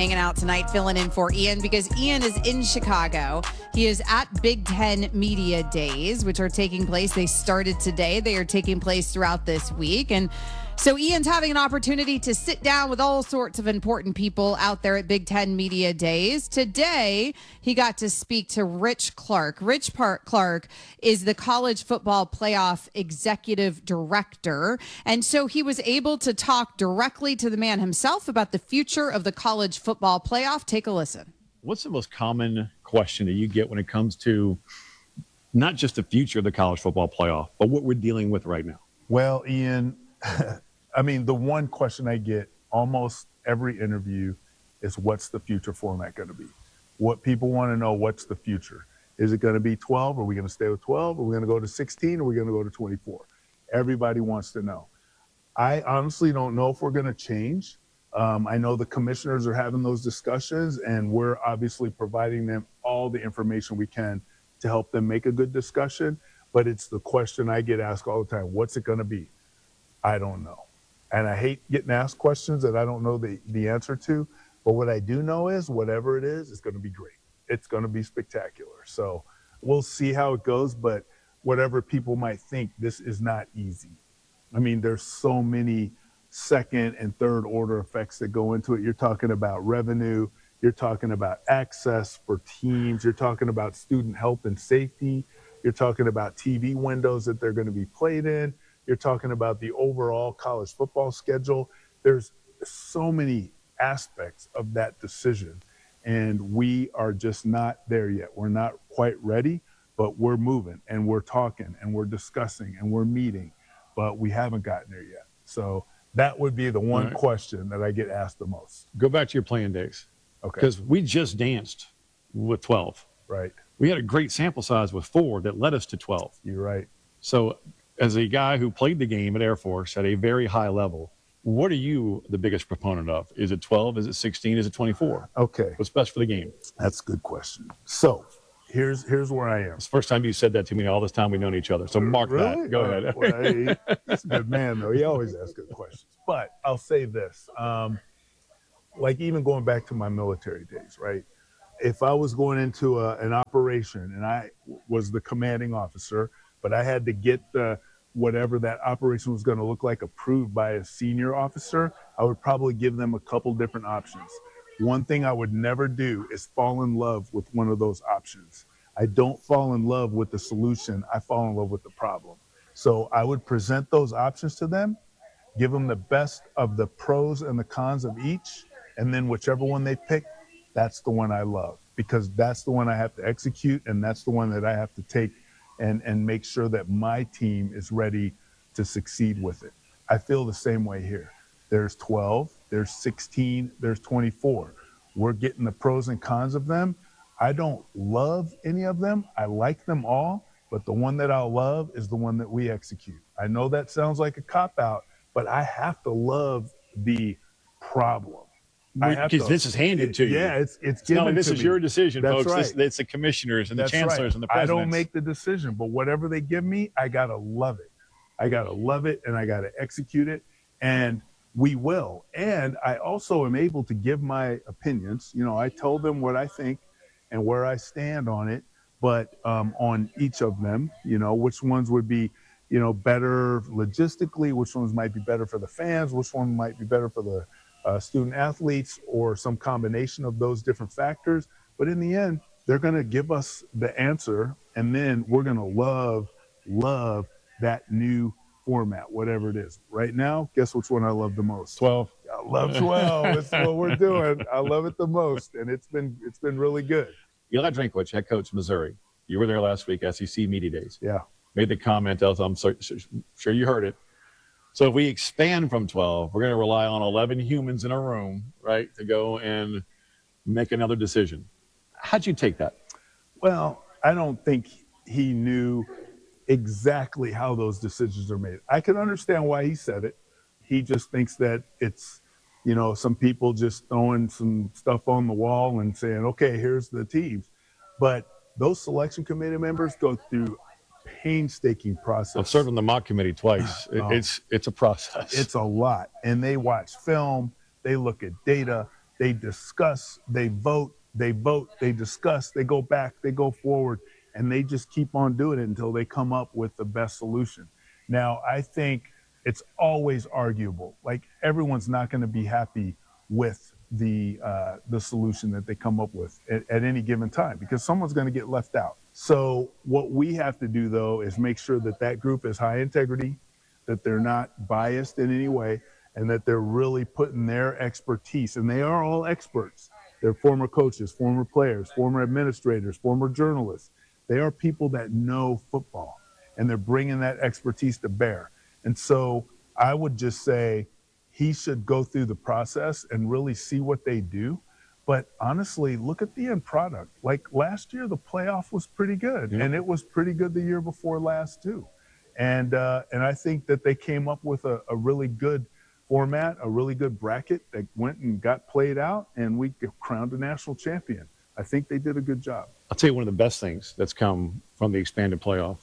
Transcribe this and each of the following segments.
hanging out tonight, filling in for Ian because Ian is in Chicago. He is at Big Ten Media Days, which are taking place. They started today. They are taking place throughout this week. And so Ian's having an opportunity to sit down with all sorts of important people out there at Big Ten Media Days. Today, he got to speak to Rich Clark. Clark is the college football playoff executive director. And so he was able to talk directly to the man himself about the future of the college football playoff. Take a listen. What's the most common question that you get when it comes to not just the future of the college football playoff, but what we're dealing with right now? Well, Ian, I mean, the one question I get almost every interview is what's the future format going to be? What people want to know, what's the future? Is it going to be 12? Are we going to stay with 12? Are we going to go to 16? Are we going to go to 24? Everybody wants to know. I honestly don't know if we're going to change. I know the commissioners are having those discussions, and we're obviously providing them all the information we can to help them make a good discussion. But it's the question I get asked all the time. What's it going to be? I don't know. And I hate getting asked questions that I don't know the answer to. But what I do know is whatever it is, it's going to be great. It's going to be spectacular. So we'll see how it goes. But whatever people might think, this is not easy. I mean, there's so many second and third order effects that go into it. You're talking about revenue. You're talking about access for teams. You're talking about student health and safety. You're talking about TV windows that they're going to be played in. You're talking about the overall college football schedule. There's so many aspects of that decision, and we are just not there yet. We're not quite ready, but we're moving, and we're talking, and we're discussing, and we're meeting, but we haven't gotten there yet. So that would be the one question that I get asked the most. Go back to your playing days. Okay. Because we just danced with 12. Right. We had a great sample size with 4 that led us to 12. You're right. So as a guy who played the game at Air Force at a very high level, what are you the biggest proponent of? Is it 12? Is it 16? Is it 24? Okay. What's best for the game? That's a good question. So here's where I am. It's the first time you said that to me all this time we've known each other. So mark Really? that. Go ahead. Well, he's a good man, though. He always asks good questions. But I'll say this. Like even going back to my military days, right? If I was going into an operation and I was the commanding officer, but I had to get whatever that operation was going to look like approved by a senior officer, I would probably give them a couple different options. One thing I would never do is fall in love with one of those options. I don't fall in love with the solution. I fall in love with the problem. So I would present those options to them, give them the best of the pros and the cons of each, and then whichever one they pick, that's the one I love, because that's the one I have to execute, and that's the one that I have to take and make sure that my team is ready to succeed with it. I feel the same way here. There's 12, there's 16, there's 24. We're getting the pros and cons of them. I don't love any of them. I like them all, but the one that I'll love is the one that we execute. I know that sounds like a cop-out, but I have to love the problem. Because this is handed to you. Yeah, it's given not like this to is me. your decision, That's folks. right. It's the commissioners and the That's chancellors right. and the presidents. I don't make the decision, but whatever they give me, I got to love it. I got to love it, and I got to execute it, and we will. And I also am able to give my opinions. You know, I tell them what I think and where I stand on it, but on each of them, you know, which ones would be, you know, better logistically, which ones might be better for the fans, which one might be better for the student athletes, or some combination of those different factors. But in the end, they're going to give us the answer, and then we're going to love that new format, whatever it is. Right now, guess which one I love the most? 12. I love 12. It's what we're doing. I love it the most, and it's been really good. Eli Drinkwitz, head coach, Missouri. You were there last week, SEC Media Days. Yeah. Made the comment, I'm sure you heard it. So if we expand from 12, we're going to rely on 11 humans in a room, right, to go and make another decision. How'd you take that? Well, I don't think he knew exactly how those decisions are made. I can understand why he said it. He just thinks that it's, you know, some people just throwing some stuff on the wall and saying, okay, here's the teams. But those selection committee members go through painstaking process. I've served on the mock committee twice. It's a process. It's a lot. And they watch film, they look at data, They discuss, they vote, they discuss, they go back, they go forward, and they just keep on doing it until they come up with the best solution. Now, I think it's always arguable. Like, everyone's not going to be happy with the solution that they come up with at any given time, because someone's going to get left out. So what we have to do, though, is make sure that that group is high integrity, that they're not biased in any way, and that they're really putting their expertise, and they are all experts. They're former coaches, former players, former administrators, former journalists. They are people that know football, and they're bringing that expertise to bear. And so I would just say he should go through the process and really see what they do. But honestly, look at the end product. Like, last year, the playoff was pretty good, and it was pretty good the year before last too. And I think that they came up with a really good format, a really good bracket that went and got played out, and we crowned a national champion. I think they did a good job. I'll tell you one of the best things that's come from the expanded playoff.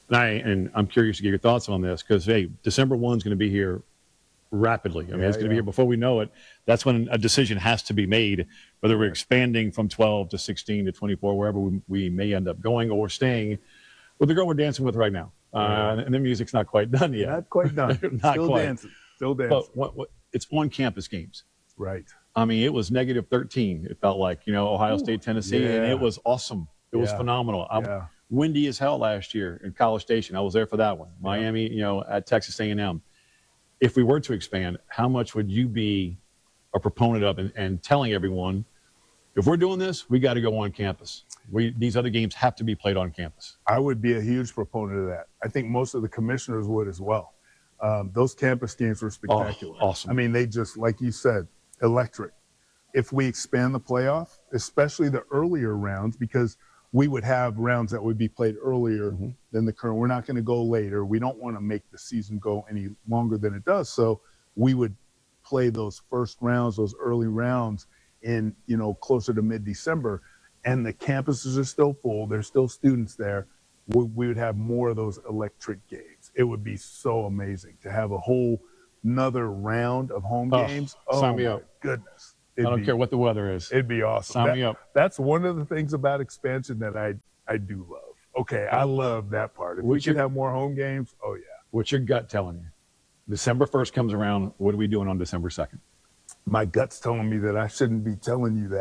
And I'm curious to get your thoughts on this, because, hey, December 1 is going to be here rapidly. I mean, it's going to be here before we know it. That's when a decision has to be made, whether we're expanding from 12 to 16 to 24, wherever we may end up going, or staying with the girl we're dancing with right now. And the music's not quite done yet. Not quite done. Not Still quite. dancing. Still dancing. But it's on-campus games. Right. I mean, it was negative 13. It felt like, Ohio State, Tennessee, and it was awesome. It was phenomenal. Windy as hell last year in College Station. I was there for that one. Miami, at Texas A&M. If we were to expand, how much would you be a proponent of and telling everyone, if we're doing this, we got to go on campus. These other games have to be played on campus. I would be a huge proponent of that. I think most of the commissioners would as well. Those campus games were spectacular. Oh, awesome. I mean, they just, like you said, electric. If we expand the playoff, especially the earlier rounds, because we would have rounds that would be played earlier than the current. We're not going to go later. We don't want to make the season go any longer than it does. So we would play those first rounds, those early rounds in, closer to mid-December. And the campuses are still full. There's still students there. We would have more of those electric games. It would be so amazing to have a whole another round of home games. Sign me up. Goodness. I don't care what the weather is. It'd be awesome. Sign me up. That's one of the things about expansion that I do love. Okay, I love that part. If we could have more home games, oh yeah. What's your gut telling you? December 1st comes around. What are we doing on December 2nd? My gut's telling me that I shouldn't be telling you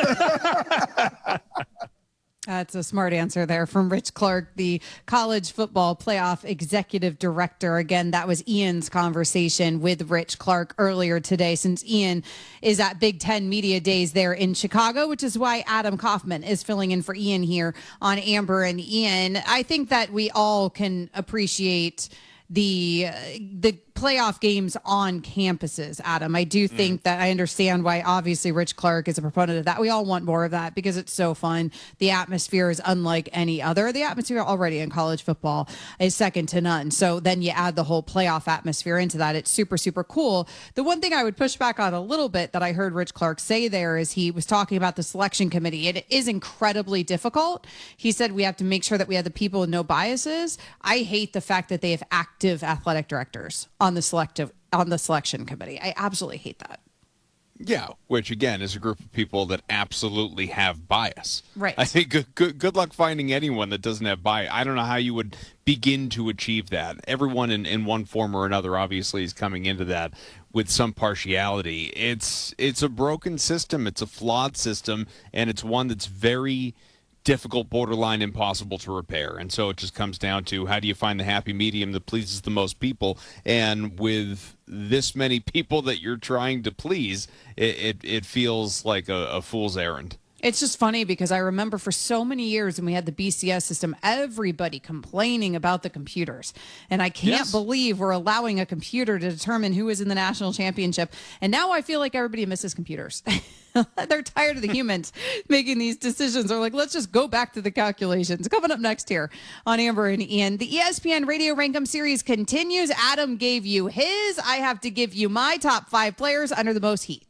that. That's a smart answer there from Rich Clark, the college football playoff executive director. Again, that was Ian's conversation with Rich Clark earlier today, since Ian is at Big Ten Media Days there in Chicago, which is why Adam Kaufman is filling in for Ian here on Amber and Ian. I think that we all can appreciate the playoff games on campuses, Adam. I do think that I understand why obviously Rich Clark is a proponent of that. We all want more of that because it's so fun. The atmosphere is unlike any other. The atmosphere already in college football is second to none. So then you add the whole playoff atmosphere into that. It's super, super cool. The one thing I would push back on a little bit that I heard Rich Clark say there is he was talking about the selection committee. It is incredibly difficult. He said we have to make sure that we have the people with no biases. I hate the fact that they have active athletic directors on the selection committee. I absolutely hate that. Yeah, which again is a group of people that absolutely have bias. Right. I think good luck finding anyone that doesn't have bias. I don't know how you would begin to achieve that. Everyone in one form or another obviously is coming into that with some partiality. It's a broken system. It's a flawed system, and it's one that's very difficult, borderline impossible to repair. And so it just comes down to how do you find the happy medium that pleases the most people? And with this many people that you're trying to please, it feels like a fool's errand. It's just funny because I remember for so many years when we had the BCS system, everybody complaining about the computers. And I can't believe we're allowing a computer to determine who is in the national championship. And now I feel like everybody misses computers. They're tired of the humans making these decisions. They're like, let's just go back to the calculations. Coming up next here on Amber and Ian, the ESPN Radio Rankum series continues. Adam gave you his. I have to give you my top 5 players under the most heat.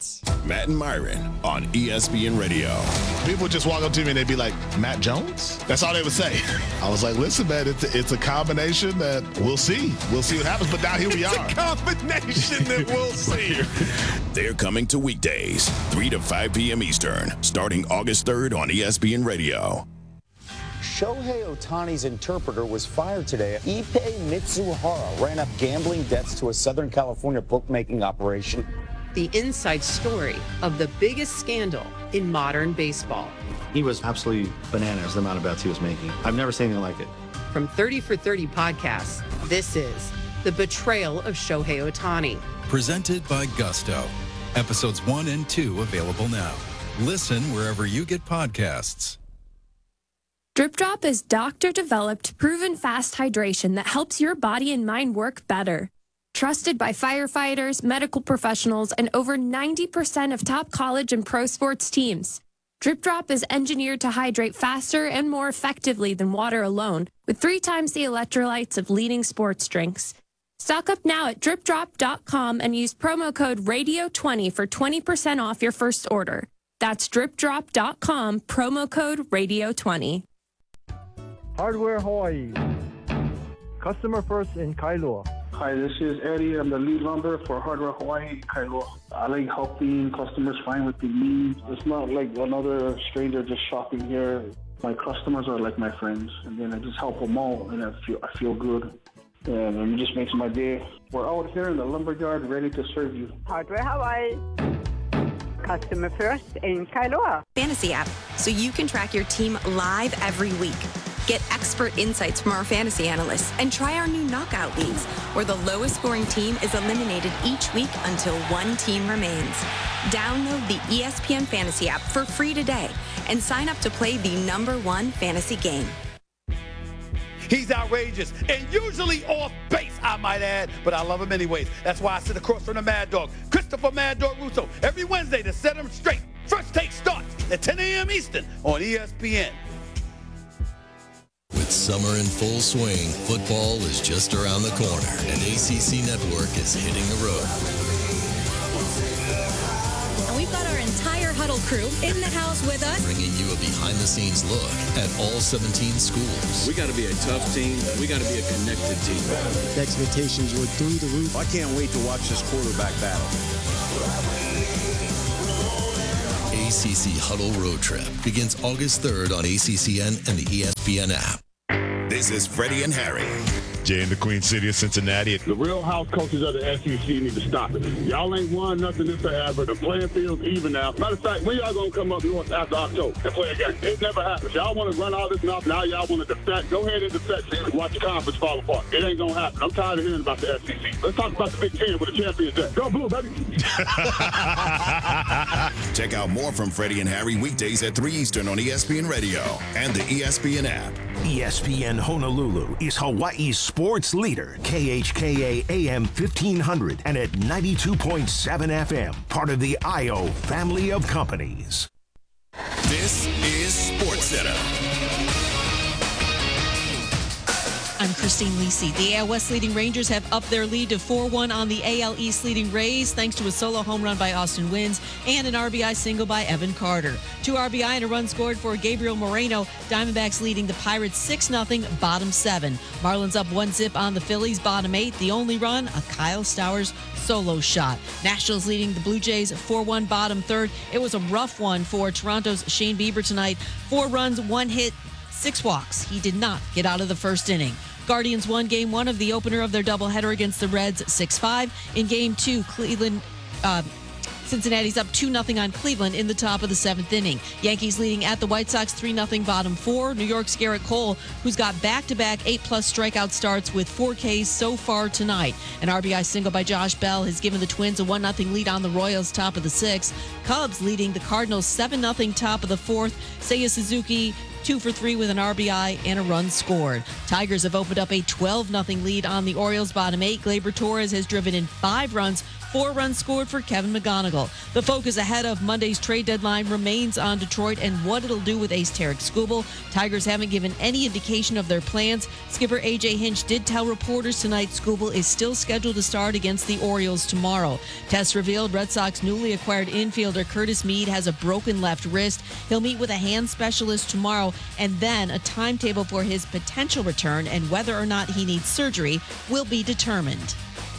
Matt and Myron on ESPN Radio. People just walk up to me and they'd be like, Matt Jones? That's all they would say. I was like, listen, man, it's a combination that we'll see. We'll see what happens, but now here we are. It's a combination that we'll see. They're coming to weekdays, 3 to 5 p.m. Eastern, starting August 3rd on ESPN Radio. Shohei Ohtani's interpreter was fired today. Ippei Mitsuhara ran up gambling debts to a Southern California bookmaking operation. The inside story of the biggest scandal in modern baseball. He was absolutely bananas, the amount of bets he was making. I've never seen anything like it. From 30 for 30 podcasts, this is The Betrayal of Shohei Ohtani. Presented by Gusto. Episodes 1 and 2 available now. Listen wherever you get podcasts. Drip Drop is doctor-developed, proven fast hydration that helps your body and mind work better. Trusted by firefighters, medical professionals, and over 90% of top college and pro sports teams. Drip Drop is engineered to hydrate faster and more effectively than water alone, with 3 times the electrolytes of leading sports drinks. Stock up now at dripdrop.com and use promo code RADIO20 for 20% off your first order. That's dripdrop.com, promo code RADIO20. Hardware Hawaii. Customer first in Kailua. Hi, this is Eddie. I'm the lead lumber for Hardware Hawaii, Kailua. I like helping customers find what they need. It's not like another stranger just shopping here. My customers are like my friends, and then I just help them all, and I feel good. And it just makes my day. We're out here in the lumberyard ready to serve you. Hardware Hawaii. Customer first in Kailua. Fantasy app, so you can track your team live every week. Get expert insights from our fantasy analysts and try our new knockout leagues, where the lowest scoring team is eliminated each week until one team remains. Download the ESPN Fantasy app for free today and sign up to play the #1 fantasy game. He's outrageous and usually off base, I might add, but I love him anyways. That's why I sit across from the Mad Dog, Christopher Mad Dog Russo, every Wednesday to set him straight. First Take starts at 10 a.m. Eastern on ESPN. With summer in full swing, football is just around the corner, and ACC Network is hitting the road. And we've got our entire Huddle crew in the house with us, bringing you a behind-the-scenes look at all 17 schools. We got to be a tough team. We got to be a connected team. The expectations were through the roof. I can't wait to watch this quarterback battle. ACC Huddle Road Trip begins August 3rd on ACCN and the ESPN app. This is Freddie and Harry. Jay in the Queen City of Cincinnati. The real house coaches of the SEC need to stop it. Y'all ain't won nothing this forever. The playing field's even now. Matter of fact, when y'all gonna come up north after October and play again? It never happens. Y'all want to run all this mouth. Now y'all want to defect. Go ahead and defect so you can watch the conference fall apart. It ain't gonna happen. I'm tired of hearing about the SEC. Let's talk about the Big Ten with the champions there. Go Blue, baby. Check out more from Freddie and Harry weekdays at 3 Eastern on ESPN Radio and the ESPN app. ESPN Honolulu is Hawaii's sports leader, KHKA AM 1500 and at 92.7 FM, part of the IO family of companies. This is SportsCenter. I'm Christine Lisi. The AL West leading Rangers have upped their lead to 4-1 on the AL East leading Rays thanks to a solo home run by Austin Wynns and an RBI single by Evan Carter. 2 RBI and a run scored for Gabriel Moreno. Diamondbacks leading the Pirates 6-0, bottom 7. Marlins up 1-0 on the Phillies, bottom 8. The only run, a Kyle Stowers solo shot. Nationals leading the Blue Jays 4-1, bottom 3rd. It was a rough one for Toronto's Shane Bieber tonight. 4 runs, 1 hit, 6 walks. He did not get out of the first inning. Guardians won Game 1 of the opener of their doubleheader against the Reds 6-5. In Game 2, Cincinnati's up 2-0 on Cleveland in the top of the 7th inning. Yankees leading at the White Sox 3-0, bottom 4. New York's Garrett Cole, who's got back-to-back 8+ strikeout starts with 4 Ks so far tonight. An RBI single by Josh Bell has given the Twins a 1-0 lead on the Royals top of the 6th. Cubs leading the Cardinals 7-0 top of the 4th. Seiya Suzuki 2 for 3 with an RBI and a run scored. Tigers have opened up a 12-0 lead on the Orioles, bottom 8. Gleyber Torres has driven in 5 runs, 4 runs scored for Kevin McGonigal. The focus ahead of Monday's trade deadline remains on Detroit and what it'll do with ace Tarek Skubal. Tigers haven't given any indication of their plans. Skipper A.J. Hinch did tell reporters tonight Skubal is still scheduled to start against the Orioles tomorrow. Tests revealed Red Sox newly acquired infielder Curtis Mead has a broken left wrist. He'll meet with a hand specialist tomorrow, and then a timetable for his potential return and whether or not he needs surgery will be determined.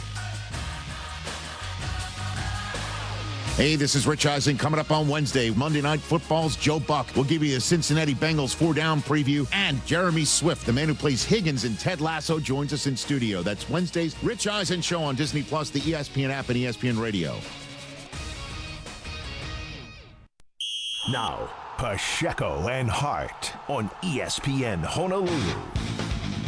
Hey, this is Rich Eisen. Coming up on Wednesday, Monday Night Football's Joe Buck will give you the Cincinnati Bengals 4-down preview, and Jeremy Swift, the man who plays Higgins in Ted Lasso, joins us in studio. That's Wednesday's Rich Eisen Show on Disney+, the ESPN app, and ESPN Radio. Now, Pacheco and Hart on ESPN Honolulu.